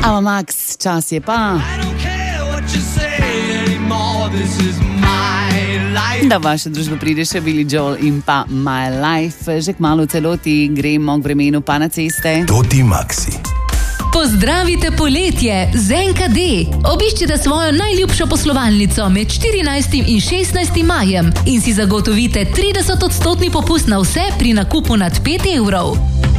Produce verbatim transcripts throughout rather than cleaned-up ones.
Ava Max, čas je pa, da v vašo družbo pride še Billy Joel in pa My Life. Že kmalu v celoti gremo k vremenu pa na ceste. Toti Maxi. Pozdravite poletje z en ka de. Obiščite svojo najljubšo poslovalnico med štirinajstim in šestnajstim majem in si zagotovite trideset odstotni popust na vse pri nakupu nad pet evrov.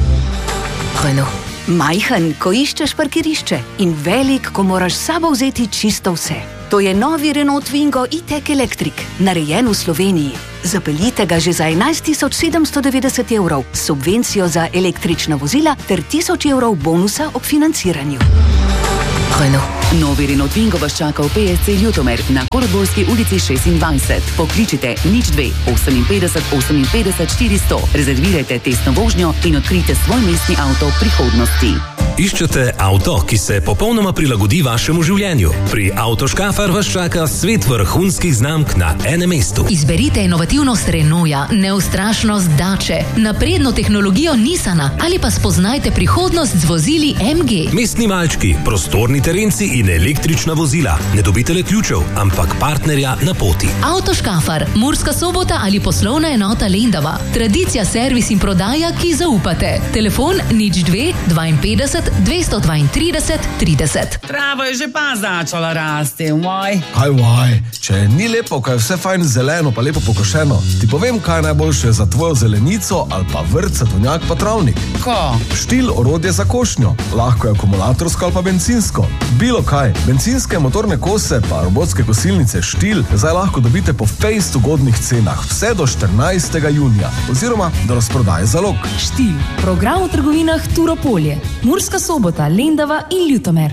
Renault. Majhen, ko iščeš parkirišče, in velik, ko moraš s sabo vzeti čisto vse. To je novi Renault Twingo e-tech Electric, narejen v Sloveniji. Zapeljite ga že za enajst tisoč sedemsto devetdeset evrov, subvencijo za električna vozila ter tisoč evrov bonusa ob financiranju. Renault. Novi Renault Twingo vas čaka v pe es ce Ljutomer na Koroborski ulici šestindvajset. Pokličite nič dve oseminpetdeset oseminpetdeset štiristo. Rezervirajte testno vožnjo in odkrijte svoj mestni avto prihodnosti. Iščete avto, ki se popolnoma prilagodi vašemu življenju? Pri Avtoškafar vas čaka svet vrhunskih znamk na enem mestu. Izberite inovativnost Renaulta, neustrašnost Dače, napredno tehnologijo Nissana ali pa spoznajte prihodnost z vozili em ge. Mestni malčki, prostorni terenci in električna vozila. Ne dobite le ključev, ampak partnerja na poti. Avtoškafar, Murska Sobota ali poslovna enota Lendava. Tradicija, servis in prodaja, ki zaupate. Telefon nič dve dvainpetdeset dvesto dvaintrideset trideset. Trava je že pa začala rasti, moj. Kaj vaj, če ni lepo, kaj je vse fajn zeleno pa lepo pokošeno, ti povem, kaj je najboljše za tvojo zelenico ali pa vrt, sadovnjak pa travnik. Ko? Štil orodje za košnjo. Lahko je akumulatorsko ali pa bencinsko. Bilo kaj. Bencinske motorne kose pa robotske kosilnice Štil zdaj lahko dobite po fejst ugodnih cenah vse do štirinajstega junija oziroma do razprodaje zalog. Štil. Program v trgovinah Turopolje. Murska Sobota, Lendava in Ljutomer.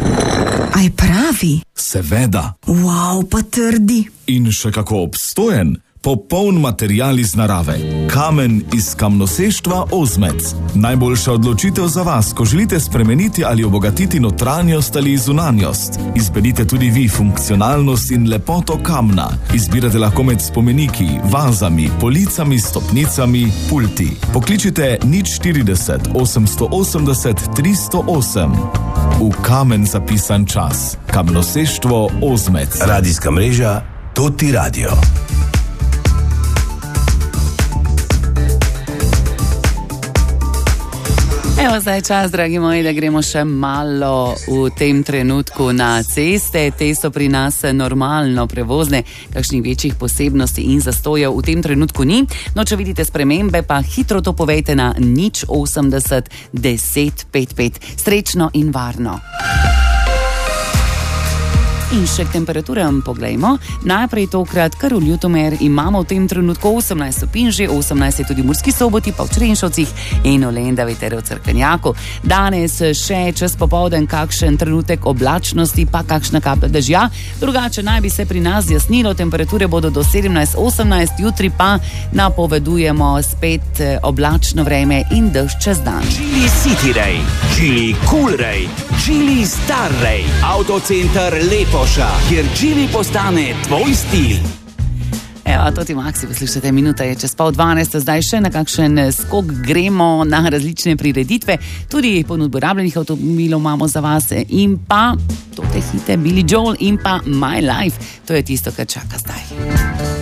Aj pravi? Seveda. Wow, pa trdi. In še kako obstojen. Popoln material iz narave. Kamen iz kamnoseštva Ozmec. Najboljša odločitev za vas, ko želite spremeniti ali obogatiti notranjost ali zunanjost. Izberite tudi vi funkcionalnost in lepoto kamna. Izbirate lahko med spomeniki, vazami, policami, stopnicami, pulti. Pokličite nič štirideset osemsto osemdeset tristo osem. V kamen zapisan čas. Kamnoseštvo Ozmec. Radijska mreža Toti Radio. Evo zdaj čas, dragi moji, da gremo še malo v tem trenutku na ceste. Te so pri nas normalno prevozne, kakšnih večjih posebnosti in zastojev v tem trenutku ni. No, če vidite spremembe, pa hitro to povejte na nič osemdeset deset pet pet. Srečno in varno. In še k temperaturam poglejmo. Najprej tokrat kar v Ljutomer imamo v tem trenutku osemnajst stopinj, že osemnajst je tudi v Murski Soboti, pa v Črenšovcih in v Lendavi ter v Cerkvenjaku. Danes še čez popoldan kakšen trenutek oblačnosti, pa kakšna kaplja dežja. Drugače naj bi se pri nas zjasnilo, temperature bodo do sedemnajst osemnajst, jutri pa napovedujemo spet oblačno vreme in dež čez dan. Chili City Ray, Chili Cool Ray, Chili Star Ray, Autocenter Lepo. Kjer Chili postane tvoj stil. Evo, Toti Maxi, poslušajte, minuta je čez pol dvanajst, zdaj še na kakšen skok gremo na različne prireditve. Tudi ponudbo rabljenih avtomobilov imamo za vas in pa tote hite Billy Joel in pa My Life. To je tisto, kar čaka zdaj.